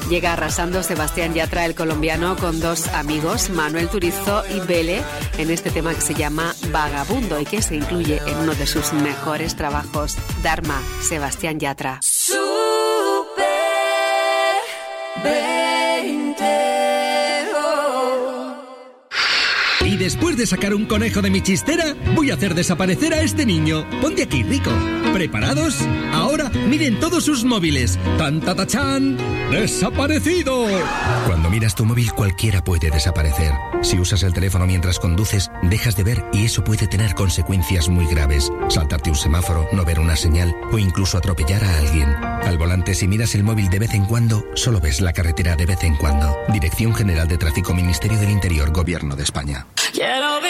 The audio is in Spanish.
Llega arrasando Sebastián Yatra, el colombiano, con dos amigos, Manuel Turizo y Bele, en este tema que se llama Vagabundo y que se incluye en uno de sus mejores trabajos, Dharma, Sebastián Yatra. Super 20. Y después de sacar un conejo de mi chistera, voy a hacer desaparecer a este niño. Ponte aquí, Rico. ¿Preparados? Ahora miren todos sus móviles. ¡Tan, ta, ta, chan! ¡Desaparecido! Cuando miras tu móvil, cualquiera puede desaparecer. Si usas el teléfono mientras conduces, dejas de ver y eso puede tener consecuencias muy graves. Saltarte un semáforo, no ver una señal o incluso atropellar a alguien. Al volante, si miras el móvil de vez en cuando, solo ves la carretera de vez en cuando. Dirección General de Tráfico, Ministerio del Interior, Gobierno de España. Quiero